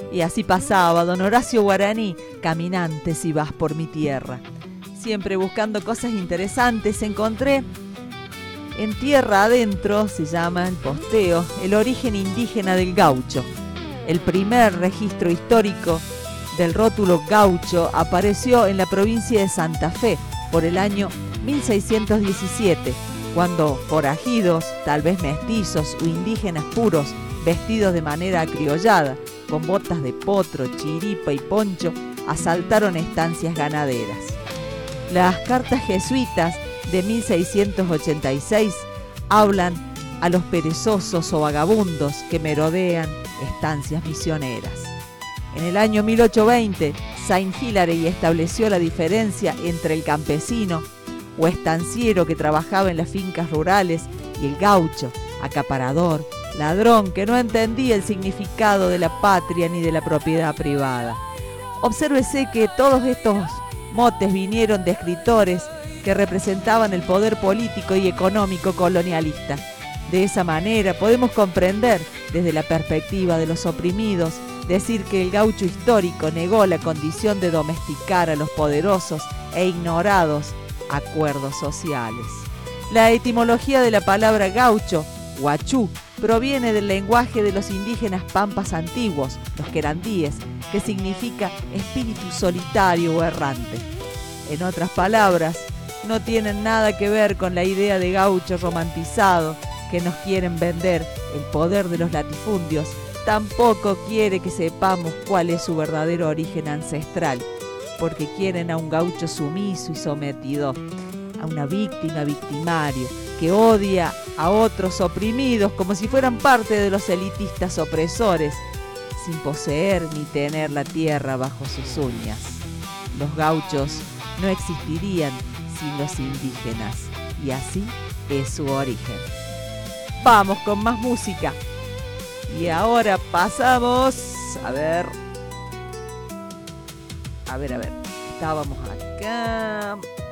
Y así pasaba don Horacio Guaraní, caminante si vas por mi tierra. Siempre buscando cosas interesantes, encontré en Tierra Adentro, se llama el posteo, el origen indígena del gaucho. El primer registro histórico del rótulo gaucho apareció en la provincia de Santa Fe por el año 1617, cuando forajidos, tal vez mestizos o indígenas puros, vestidos de manera acriollada, con botas de potro, chiripa y poncho, asaltaron estancias ganaderas. Las cartas jesuitas de 1686 hablan a los perezosos o vagabundos que merodean estancias misioneras. En el año 1820, Saint Hilary estableció la diferencia entre el campesino o estanciero que trabajaba en las fincas rurales y el gaucho, acaparador, ladrón que no entendía el significado de la patria ni de la propiedad privada. Obsérvese que todos estos motes vinieron de escritores que representaban el poder político y económico colonialista. De esa manera podemos comprender, desde la perspectiva de los oprimidos, decir que el gaucho histórico negó la condición de domesticar a los poderosos e ignorados acuerdos sociales. La etimología de la palabra gaucho, guachú, proviene del lenguaje de los indígenas pampas antiguos, los querandíes, que significa espíritu solitario o errante. En otras palabras, no tienen nada que ver con la idea de gaucho romantizado que nos quieren vender el poder de los latifundios. Tampoco quiere que sepamos cuál es su verdadero origen ancestral, porque quieren a un gaucho sumiso y sometido, a una víctima victimario, que odia a otros oprimidos como si fueran parte de los elitistas opresores, sin poseer ni tener la tierra bajo sus uñas. Los gauchos no existirían sin los indígenas, y así es su origen. Vamos con más música. Y ahora pasamos, a ver, estábamos acá.